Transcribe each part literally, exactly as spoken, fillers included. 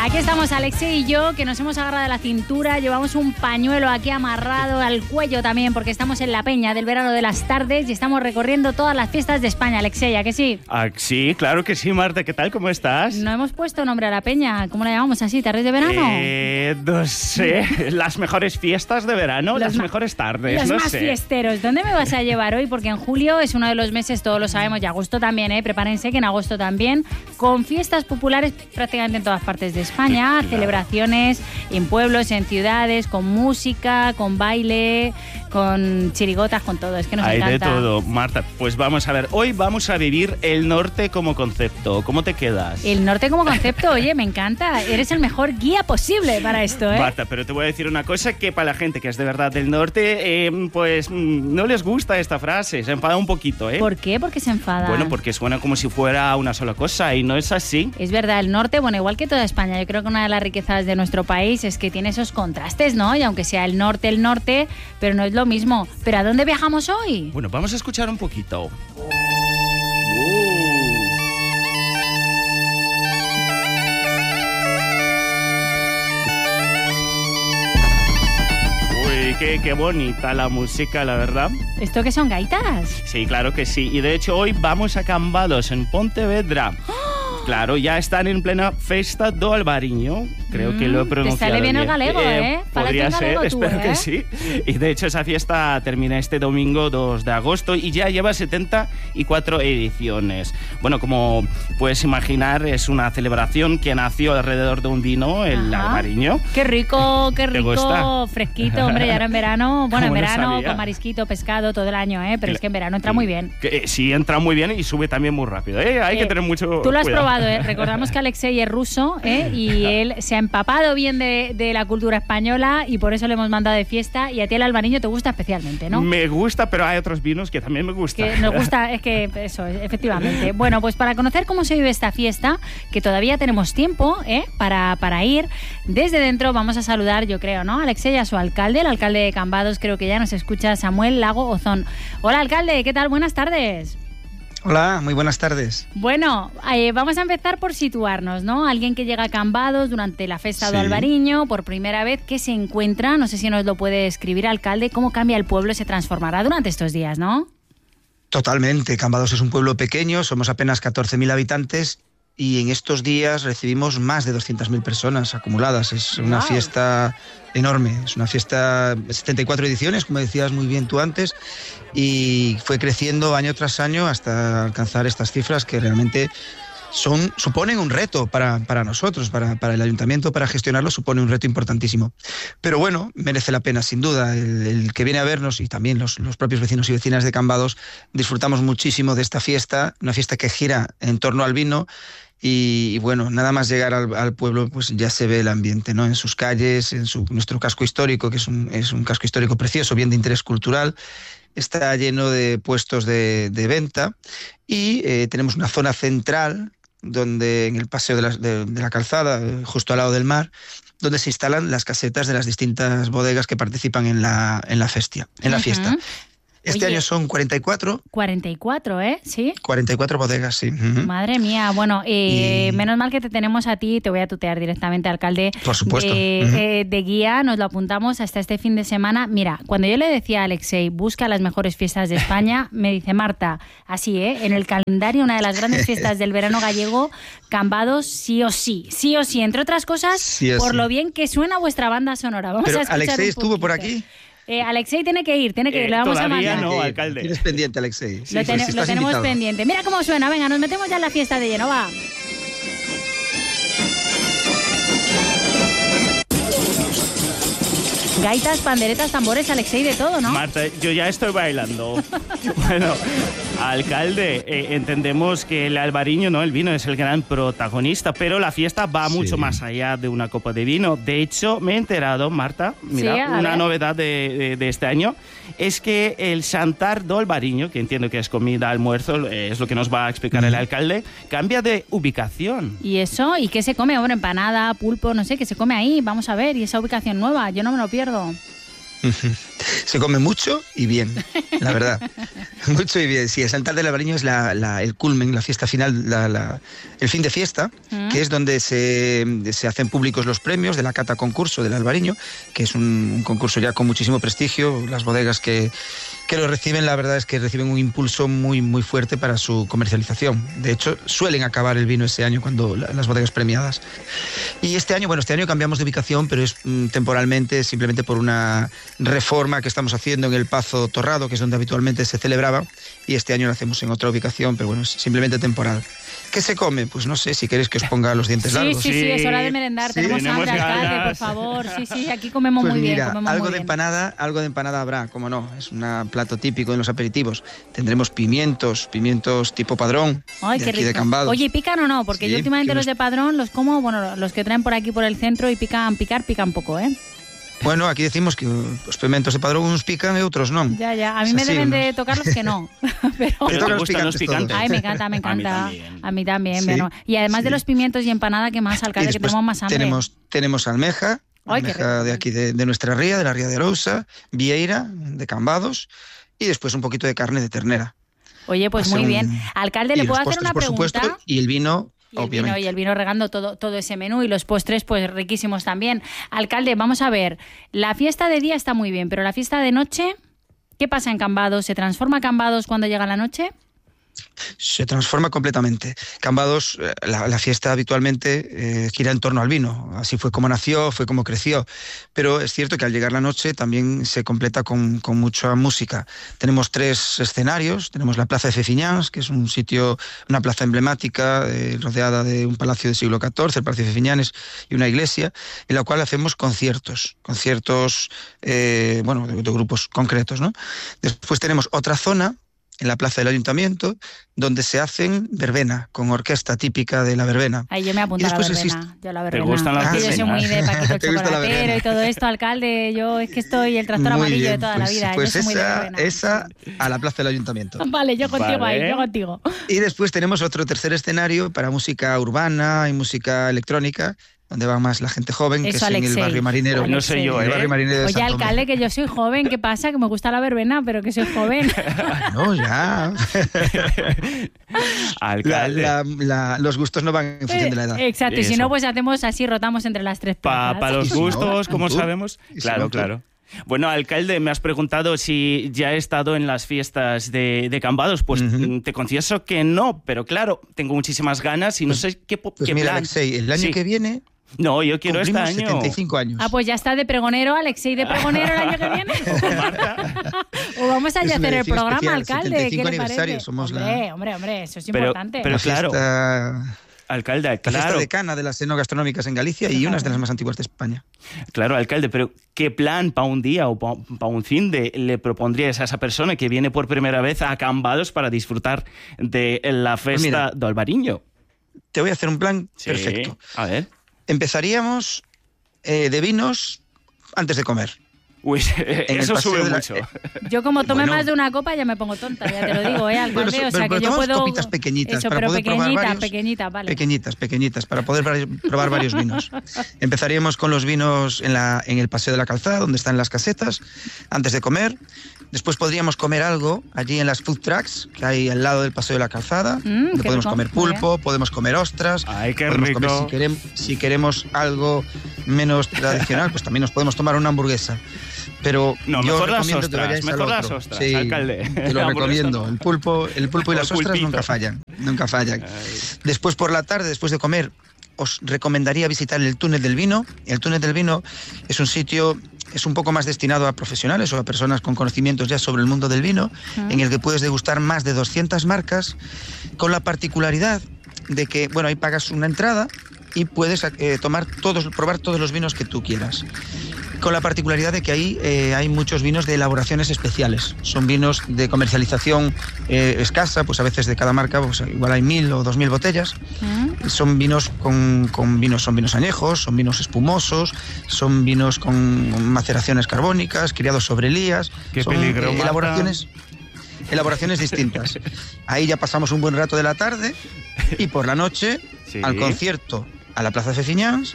Aquí estamos Alexei y yo, que nos hemos agarrado de la cintura, llevamos un pañuelo aquí amarrado al cuello también, porque estamos en la peña del verano de las tardes y estamos recorriendo todas las fiestas de España. Alexei, ¿a que sí? Ah, sí, claro que sí, Marta. ¿Qué tal? ¿Cómo estás? No hemos puesto nombre a la peña. ¿Cómo la llamamos así? ¿Tardes de verano? Eh, no sé. Las mejores fiestas de verano, los las mejores tardes, los no más sé. fiesteros. ¿Dónde me vas a llevar hoy? Porque en julio es uno de los meses, todos lo sabemos, y agosto también, ¿eh? Prepárense que en agosto también, con fiestas populares prácticamente en todas partes de España, claro. Celebraciones en pueblos, en ciudades, con música, con baile, con chirigotas, con todo. Es que nos Hay encanta. de todo, Marta. Pues vamos a ver, hoy vamos a vivir el norte como concepto. ¿Cómo te quedas? El norte como concepto, oye, me encanta. Eres el mejor guía posible para esto, ¿eh? Marta, pero te voy a decir una cosa que para la gente que es de verdad del norte, eh, pues no les gusta esta frase, se enfada un poquito, ¿eh? ¿Por qué? ¿Por qué se enfada? Bueno, porque suena como si fuera una sola cosa y no es así. Es verdad, el norte, bueno, igual que toda España, yo creo que una de las riquezas de nuestro país es que tiene esos contrastes, ¿no? Y aunque sea el norte, el norte, pero no es lo mismo. ¿Pero a dónde viajamos hoy? Bueno, vamos a escuchar un poquito. Uy, qué, qué bonita la música, la verdad. ¿Esto qué son, gaitas? Sí, claro que sí. Y de hecho hoy vamos a Cambados, en Pontevedra. ¡Oh! Claro, ya están en plena Festa do Albariño. Creo mm, que lo he pronunciado Te sale bien, bien. el galego, ¿eh? eh podría ser, galego tú, espero ¿eh? que sí. Y de hecho esa fiesta termina este domingo dos de agosto y ya lleva setenta y cuatro ediciones. Bueno, como puedes imaginar, es una celebración que nació alrededor de un vino, el Ajá. Albariño. Qué rico, qué rico, gusta? fresquito, hombre, y ahora en verano, bueno, en verano no con marisquito, pescado todo el año, ¿eh? Pero es que en verano entra muy bien. Que, sí, entra muy bien y sube también muy rápido, ¿eh? Hay eh, que tener mucho Tú lo has cuidado. probado, ¿eh? Recordamos que Alexei es ruso, ¿eh? Y él se ha empapado bien de, de la cultura española y por eso le hemos mandado de fiesta, y a ti el albariño te gusta especialmente, ¿no? Me gusta, pero hay otros vinos que también me gustan. Que nos gusta, es que eso, efectivamente. Bueno, pues para conocer cómo se vive esta fiesta, que todavía tenemos tiempo, ¿eh? Para, para ir desde dentro, vamos a saludar, yo creo, ¿no? Alexei, a su alcalde, el alcalde de Cambados, creo que ya nos escucha, Samuel Lago Ozón. Hola, alcalde, ¿qué tal? Buenas tardes. Hola, muy buenas tardes. Bueno, eh, vamos a empezar por situarnos, ¿no? Alguien que llega a Cambados durante la Festa sí. do Albariño, por primera vez, ¿qué se encuentra? No sé si nos lo puede describir, alcalde, cómo cambia el pueblo, se transformará durante estos días, ¿no? Totalmente, Cambados es un pueblo pequeño, somos apenas catorce mil habitantes y en estos días recibimos más de doscientas mil personas acumuladas. Es una wow. fiesta enorme, es una fiesta de setenta y cuatro ediciones, como decías muy bien tú antes, y fue creciendo año tras año hasta alcanzar estas cifras que realmente son, suponen un reto para, para nosotros, para, para el ayuntamiento, para gestionarlo, supone un reto importantísimo. Pero bueno, merece la pena, sin duda. El, el que viene a vernos y también los, los propios vecinos y vecinas de Cambados disfrutamos muchísimo de esta fiesta, una fiesta que gira en torno al vino. Y, y bueno, nada más llegar al, al pueblo, pues ya se ve el ambiente, ¿no? En sus calles, en su, nuestro casco histórico, que es un, es un casco histórico precioso, bien de interés cultural. Está lleno de puestos de, de venta y eh, tenemos una zona central donde en el paseo de la, de, de la calzada, justo al lado del mar, donde se instalan las casetas de las distintas bodegas que participan en la, en la, festia, en la uh-huh. fiesta. Este Oye, año son cuarenta y cuatro. cuarenta y cuatro, ¿eh? Sí. cuarenta y cuatro bodegas, sí. Uh-huh. Madre mía, bueno, eh, y... menos mal que te tenemos a ti, te voy a tutear directamente, alcalde. Por supuesto. De, uh-huh. eh, de guía, nos lo apuntamos hasta este fin de semana. Mira, cuando yo le decía a Alexei, busca las mejores fiestas de España, me dice Marta, así, ¿eh? En el calendario, una de las grandes fiestas del verano gallego, Cambados, sí o sí, sí o sí, entre otras cosas, sí por sí. lo bien que suena vuestra banda sonora. Vamos Pero a escuchar Alexei un estuvo poquito. por aquí. Eh, Alexei tiene que ir, tiene que ir, eh, le vamos a mandar. mandar. No, alcalde. Tienes pendiente, Alexei. Sí, lo, ten- sí, lo tenemos invitado. pendiente. Mira cómo suena, venga, nos metemos ya en la fiesta de lleno, va. Gaitas, panderetas, tambores, Alexei, de todo, ¿no? Marta, yo ya estoy bailando. Bueno, alcalde, eh, entendemos que el albariño, ¿no? El vino es el gran protagonista, pero la fiesta va sí. mucho más allá de una copa de vino. De hecho, me he enterado, Marta, mira, sí, una ver. novedad de, de, de este año, es que el Xantar do Albariño, que entiendo que es comida, almuerzo, eh, es lo que nos va a explicar mm. el alcalde, cambia de ubicación. ¿Y eso? ¿Y qué se come? Hombre, empanada, pulpo, no sé, ¿qué se come ahí? Vamos a ver, y esa ubicación nueva, yo no me lo pierdo. Se come mucho y bien, la verdad. Mucho y bien. Sí, el Santal del Albariño es la, la, el culmen, la fiesta final, la, la, el fin de fiesta, ¿Mm? que es donde se, se hacen públicos los premios de la cata concurso del Albariño, que es un, un concurso ya con muchísimo prestigio. Las bodegas que, que lo reciben, la verdad es que reciben un impulso muy, muy fuerte para su comercialización. De hecho, suelen acabar el vino ese año cuando la, las bodegas premiadas. Y este año, bueno, este año cambiamos de ubicación, pero es mm, temporalmente, simplemente por una reforma que estamos haciendo en el Pazo Torrado, que es donde habitualmente se celebraba, y este año lo hacemos en otra ubicación, pero bueno, es simplemente temporal. ¿Qué se come? Pues no sé, si queréis que os ponga los dientes sí, largos. Sí, sí, sí, es hora de merendar. Sí. Tenemos, tenemos hambre, ganas. Alcalde, por favor. Sí, sí, aquí comemos pues muy mira, bien. Comemos algo muy de bien. empanada, algo de empanada habrá, como no, es un plato típico en los aperitivos. Tendremos pimientos, pimientos tipo Padrón, Ay, de qué aquí rico. de Cambados. Oye, ¿pican o no? Porque sí, yo últimamente los de Padrón los como, bueno, los que traen por aquí por el centro y pican, picar, pican poco, ¿eh? Bueno, aquí decimos que los pimentos de Padrón unos pican y otros no. Ya, ya. A mí me deben unos... de tocar los que no. Pero ¿Te tocan los picantes? picantes? Ay, me encanta, me encanta. A mí también. A mí también sí, bueno. Y además sí. de los pimientos y empanada, ¿qué más, alcalde? Que tenemos más hambre. Tenemos, tenemos almeja, Ay, almeja de aquí de, de nuestra ría, de la ría de Arousa, vieira, de Cambados, y después un poquito de carne de ternera. Oye, pues muy un... bien. Alcalde, ¿le puedo hacer una por pregunta? Supuesto, y el vino... Y el, vino, y el vino regando todo, todo ese menú y los postres pues riquísimos también. Alcalde, vamos a ver, la fiesta de día está muy bien, pero la fiesta de noche, ¿qué pasa en Cambados? ¿Se transforma Cambados cuando llega la noche? Se transforma completamente. Cambados, la, la fiesta habitualmente eh, gira en torno al vino. Así fue como nació, fue como creció. Pero es cierto que al llegar la noche también se completa con, con mucha música. Tenemos tres escenarios. Tenemos la Plaza de Fefiñáns, que es un sitio, una plaza emblemática, eh, rodeada de un palacio del siglo catorce, el Palacio de Fefiñanes, y una iglesia, en la cual hacemos conciertos. Conciertos, eh, bueno, de, de grupos concretos, ¿no? Después tenemos otra zona, en la plaza del Ayuntamiento, donde se hacen verbena, con orquesta típica de la verbena. Ahí yo me apunto a la verbena. Existe... Yo la verbena. ¿Te gustan las verbenas? Ah, yo soy muy de Paquito el Chocolatero y todo esto, alcalde. Yo es que estoy el tractor muy amarillo bien, de toda pues, la vida. Pues yo soy esa, muy de esa a la plaza del Ayuntamiento. Vale, yo contigo vale. ahí, yo contigo. Y después tenemos otro tercer escenario para música urbana y música electrónica, donde va más la gente joven, Eso, que es Alexei. en el barrio marinero. Pues no sé yo, el ¿eh? barrio marinero de Oye, Santo alcalde, Domingo. que yo soy joven, ¿qué pasa? Que me gusta la verbena, pero que soy joven. No, ya. Alcalde. La, la, la, los gustos no van en función de la edad. Exacto, y Eso. si no, pues hacemos así, rotamos entre las tres Para plazas. pa los gustos, como ¿Tú? sabemos. Claro, claro. Bueno, alcalde, me has preguntado si ya he estado en las fiestas de, de Cambados. Pues uh-huh. te confieso que no, pero claro, tengo muchísimas ganas y no pues, sé qué, pues qué mira, plan. Alexei, el año sí. que viene... No, yo quiero este año. setenta y cinco años. Ah, pues ya está de pregonero, Alexei de pregonero el año que viene. O vamos a hacer el programa, especial, alcalde. ¿Qué le parece? Somos hombre, la... hombre, hombre, eso es pero, importante. Pero claro, fiesta... alcalde, la claro. fiesta decana de las enogastronómicas en Galicia y una de las más antiguas de España. Claro, alcalde, pero ¿qué plan para un día o para pa un fin de le propondrías a esa persona que viene por primera vez a Cambados para disfrutar de la fiesta pues mira, do Albariño? Te voy a hacer un plan sí, perfecto. A ver. Empezaríamos eh, de vinos antes de comer. Uy, eso sube la... mucho. Yo como tome bueno. más de una copa ya me pongo tonta, ya te lo digo, ¿eh, alcalde? Bueno, o sea, pero, que pero yo puedo... copitas pequeñitas eso, para pero poder pequeñita, probar varios... pequeñita, vale. Pequeñitas, pequeñitas, para poder probar varios vinos. Empezaríamos con los vinos en, la, en el Paseo de la Calzada, donde están las casetas, antes de comer. Después podríamos comer algo allí en las food trucks que hay al lado del Paseo de la Calzada. Mm, donde podemos rico. comer pulpo, podemos comer ostras. Ay, qué podemos rico. Comer, si, queremos, si queremos algo menos tradicional, pues también nos podemos tomar una hamburguesa. Pero no, yo mejor recomiendo las ostras, que vayáis mejor al las otro. ostras, sí, alcalde. Te lo recomiendo. El pulpo, el pulpo y las ostras pulpito. nunca fallan. Nunca fallan. Ay. Después por la tarde, después de comer, os recomendaría visitar el Túnel del Vino. El Túnel del Vino es un sitio, es un poco más destinado a profesionales o a personas con conocimientos ya sobre el mundo del vino, uh-huh. en el que puedes degustar más de doscientas marcas, con la particularidad de que, bueno, ahí pagas una entrada y puedes eh, tomar todos, probar todos los vinos que tú quieras. Con la particularidad de que ahí eh, hay muchos vinos de elaboraciones especiales. Son vinos de comercialización eh, escasa, pues a veces de cada marca, pues igual hay mil o dos mil botellas. ¿Mm? Son vinos con, con vinos, son vinos añejos, son vinos espumosos, son vinos con maceraciones carbónicas, criados sobre lías. Qué son peligro, eh, elaboraciones, elaboraciones distintas. Ahí ya pasamos un buen rato de la tarde y por la noche sí. al concierto a la Plaza de Fefiñáns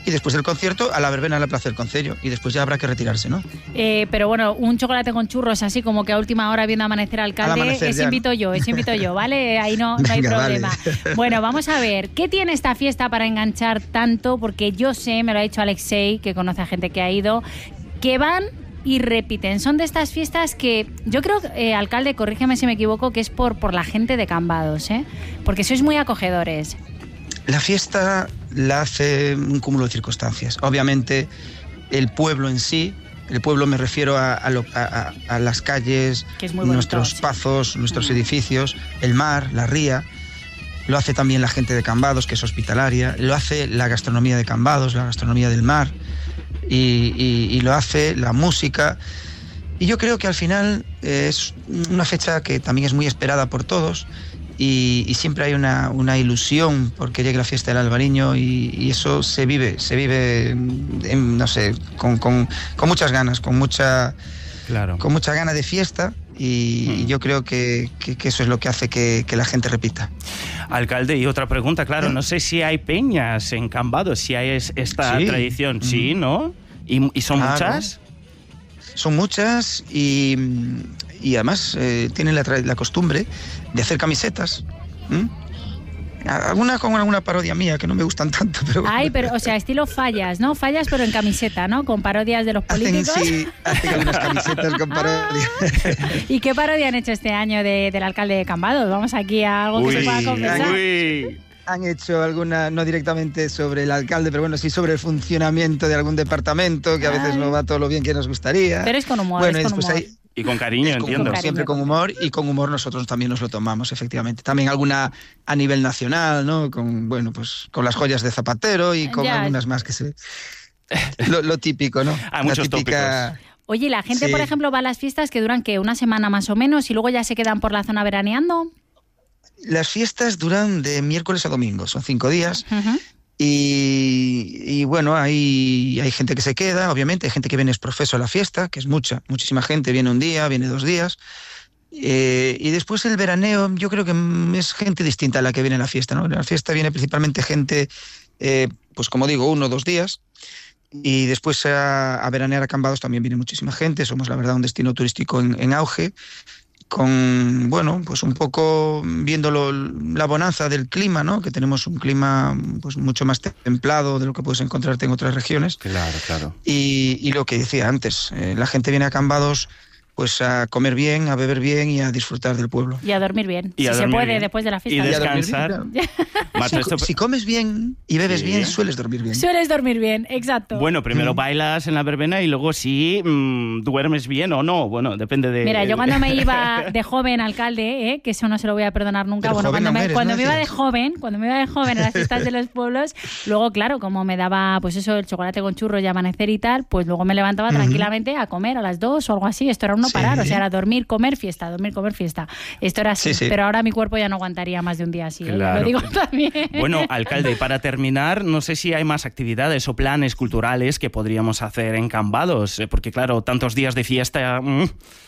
y después del concierto a la verbena a la Plaza del Concello, y después ya habrá que retirarse, ¿no? Eh, pero bueno, un chocolate con churros así como que a última hora viendo amanecer alcalde, Al amanecer eso ya, invito ¿no? yo, eso invito yo, ¿vale? Ahí no, no hay Venga, problema. vale. Bueno, vamos a ver, ¿qué tiene esta fiesta para enganchar tanto? Porque yo sé, me lo ha dicho Alexei, que conoce a gente que ha ido, que van y repiten. Son de estas fiestas que yo creo, eh, alcalde, corrígeme si me equivoco, que es por, por la gente de Cambados, ¿eh? Porque sois muy acogedores. La fiesta la hace un cúmulo de circunstancias. Obviamente, el pueblo en sí, el pueblo me refiero a, a, lo, a, a las calles, que es muy bonito, nuestros sí. pazos, nuestros Mm. edificios, el mar, la ría. Lo hace también la gente de Cambados, que es hospitalaria. Lo hace la gastronomía de Cambados, la gastronomía del mar. Y, y, y lo hace la música. Y yo creo que al final eh, es una fecha que también es muy esperada por todos. Y, y siempre hay una, una ilusión porque llegue la fiesta del Albariño y, y eso se vive, se vive, en, no sé, con, con, con muchas ganas, con mucha, Claro. con mucha gana de fiesta y, Mm. y yo creo que, que, que eso es lo que hace que, que la gente repita. Alcalde, y otra pregunta, claro, no sé si hay peñas en Cambados, si hay es- esta Sí. tradición, sí, Mm. ¿no? ¿Y, y son Claro. muchas? Son muchas y, y además eh, tienen la, tra- la costumbre de hacer camisetas. ¿m? Alguna con alguna parodia mía que no me gustan tanto, pero bueno. Ay, pero, o sea, estilo fallas, ¿no? Fallas, pero en camiseta, ¿no? Con parodias de los Hacen, políticos. sí, hacen algunas camisetas con parodia. ¿Y qué parodia han hecho este año de, del alcalde de Cambados? Vamos aquí a algo que se pueda confesar. uy. Han hecho alguna, no directamente sobre el alcalde, pero bueno, sí sobre el funcionamiento de algún departamento, que a veces Ay. no va todo lo bien que nos gustaría. Pero es con humor, Bueno, es y con después humor. hay- Y con cariño, es con- entiendo. cariño. siempre con humor, y con humor nosotros también nos lo tomamos, efectivamente. También alguna a nivel nacional, ¿no? Con, bueno, pues con las joyas de Zapatero y con Ya. algunas más que se... Lo, lo típico, ¿no? Hay La muchos típica... Oye, ¿y la gente, Sí. por ejemplo, va a las fiestas que duran, ¿qué? ¿Una semana más o menos y luego ya se quedan por la zona veraneando? Las fiestas duran de miércoles a domingo, son cinco días. Ujú. Y, y bueno, hay, hay gente que se queda, obviamente, hay gente que viene es profeso a la fiesta, que es mucha, muchísima gente, viene un día, viene dos días. Eh, y después el veraneo, yo creo que mm, es gente distinta a la que viene a la fiesta, ¿no? A la fiesta viene principalmente gente, eh, pues como digo, uno o dos días. Y después a, a veranear a Cambados también viene muchísima gente, somos la verdad un destino turístico en, en auge, con, bueno, pues un poco viendo lo- la bonanza del clima, ¿no? Que tenemos un clima pues mucho más templado de lo que puedes encontrarte en otras regiones. Claro, claro. Y, y lo que decía antes, eh, la gente viene a Cambados pues a comer bien, a beber bien y a disfrutar del pueblo. Y a dormir bien, Y si a se dormir puede bien. después de la Y fiesta. Y a dormir descansar. bien, claro. Marta, Si, esto- si comes bien y bebes Sí. bien, sueles dormir bien. Sueles dormir bien, exacto. Bueno, primero bailas en la verbena y luego sí mm, duermes bien o no. Bueno, depende de... Mira, yo cuando me iba de joven, alcalde, ¿eh? que eso no se lo voy a perdonar nunca, Pero bueno, joven cuando, no me, eres, cuando ¿no me iba de decías? joven, cuando me iba de joven a las fiestas de los pueblos, luego, claro, como me daba, pues eso, el chocolate con churros y amanecer y tal, pues luego me levantaba Ujú. tranquilamente a comer a las dos o algo así. Esto era un no Sí. parar, o sea, era dormir, comer, fiesta, dormir, comer, fiesta. Esto era así, Sí, sí. pero ahora mi cuerpo ya no aguantaría más de un día así, ¿eh? Claro. Lo digo también. Bueno, alcalde, para terminar, no sé si hay más actividades o planes culturales que podríamos hacer en Cambados, eh, porque claro, tantos días de fiesta, mm,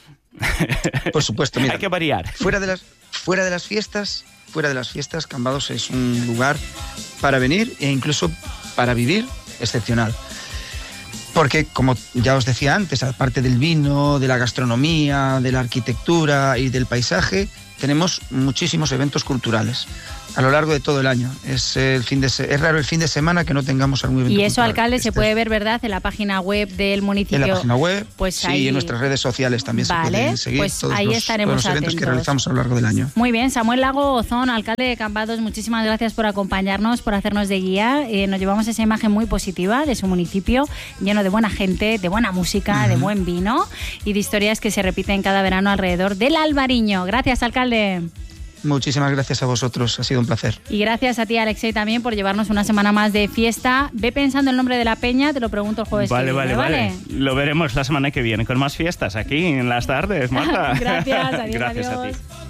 Por supuesto, mira. hay que variar. Fuera de las, fuera de las fiestas, fuera de las fiestas, Cambados es un lugar para venir e incluso para vivir excepcional. Porque, como ya os decía antes, aparte del vino, de la gastronomía, de la arquitectura y del paisaje, tenemos muchísimos eventos culturales a lo largo de todo el año. Es, el fin de se- es raro el fin de semana que no tengamos algún evento Y eso, cultural. alcalde, se Este- puede ver, ¿verdad?, en la página web del municipio. En la página web, Pues sí, ahí- y en nuestras redes sociales también Vale, se pueden seguir pues todos, ahí los, estaremos todos los eventos que atentos. realizamos a lo largo del año. Muy bien, Samuel Lago Ozón, alcalde de Cambados, muchísimas gracias por acompañarnos, por hacernos de guía. Eh, nos llevamos esa imagen muy positiva de su municipio, lleno de buena gente, de buena música, Uh-huh. de buen vino y de historias que se repiten cada verano alrededor del Albariño. Gracias, alcalde. Muchísimas gracias a vosotros, ha sido un placer. Y gracias a ti, Alexei, también por llevarnos una semana más de fiesta. Ve pensando el nombre de la peña, te lo pregunto el jueves Vale, que vale, viene, vale. Lo veremos la semana que viene con más fiestas aquí en las tardes, Marta. Gracias, adiós, Gracias a adiós. ti.